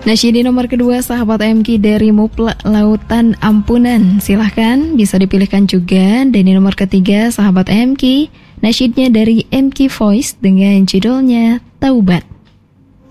Nasyid di nomor kedua, sahabat MK dari Muplak Lautan Ampunan. Silahkan, bisa dipilihkan juga. Dan di nomor ketiga, sahabat MK, nasyidnya dari MK Voice dengan judulnya Taubat.